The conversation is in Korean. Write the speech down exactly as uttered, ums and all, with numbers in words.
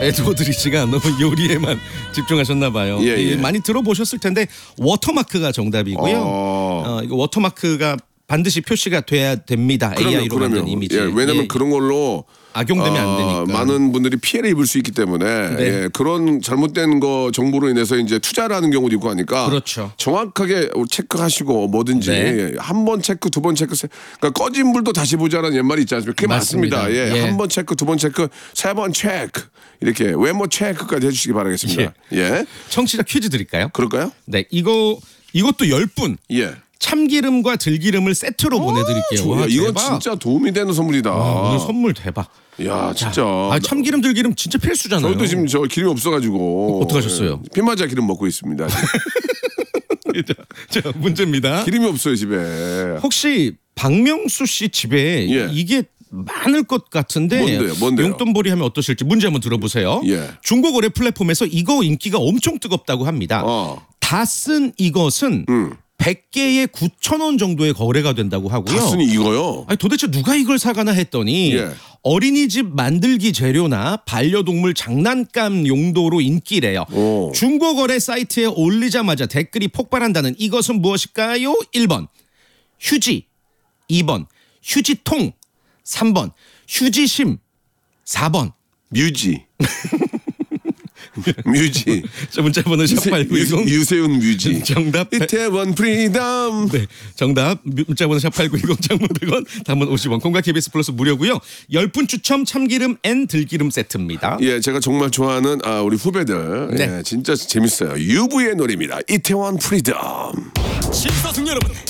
에드워드 리치가 너무 요리에만 집중하셨나 봐요. 예, 예. 많이 들어보셨을 텐데 워터마크가 정답이고요. 어. 어, 이거 워터마크가 반드시 표시가 돼야 됩니다. 그러면, 에이아이로 그러면. 만든 이미지. 예, 왜냐면 예. 그런 걸로 악용되면 안 어, 되니까. 많은 분들이 피해를 입을 수 있기 때문에 네. 예, 그런 잘못된 거 정보로 인해서 이제 투자를 하는 경우도 있고 하니까 그렇죠. 정확하게 체크하시고 뭐든지 네. 한 번 체크 두 번 체크 세- 그러니까 꺼진 불도 다시 보자라는 옛말이 있지 않습니까? 그게 맞습니다. 맞습니다. 예, 예. 한 번 체크 두 번 체크 세 번 체크 이렇게 외모 체크까지 해주시기 바라겠습니다. 예, 청취자 퀴즈 드릴까요? 그럴까요? 네, 이거 이것도 열 분. 예. 참기름과 들기름을 세트로 보내드릴게요. 좋아요. 와, 이건 대박. 진짜 도움이 되는 선물이다. 아, 오늘 선물 대박. 야, 진짜. 아, 참기름 들기름 진짜 필수잖아요. 저도 지금 저 기름이 없어가지고 어떡하셨어요? 예, 피마자 기름 먹고 있습니다. 자, 문제입니다. 기름이 없어요 집에. 혹시 박명수 씨 집에 예. 이게 많을 것 같은데 뭔데요? 뭔데요? 용돈벌이 하면 어떠실지 문제 한번 들어보세요. 예. 중고 거래 플랫폼에서 이거 인기가 엄청 뜨겁다고 합니다. 어. 다 쓴 이것은 음. 백 개에 구천 원 정도의 거래가 된다고 하고요. 다순이 이거요. 아니 도대체 누가 이걸 사가나 했더니 예. 어린이집 만들기 재료나 반려동물 장난감 용도로 인기래요. 오. 중고거래 사이트에 올리자마자 댓글이 폭발한다는 이것은 무엇일까요? 일 번 휴지, 이 번 휴지통, 삼 번 휴지심, 사 번 뮤지. 뮤지. 자, 문자 번호 샵팔구이공 유세윤 뮤지. 정답 이태원 프리덤. 네, 정답 문자 번호 샵팔구이공 장문 백 원 단문 오십 원 콩과 케이비에스 플러스 무료고요. 열 분 추첨 참기름 앤 들기름 세트입니다. 예, 제가 정말 좋아하는 아, 우리 후배들. 네. 예, 진짜 재밌어요. 유부의 노래입니다. 이태원 프리덤. 신사숙 여러분,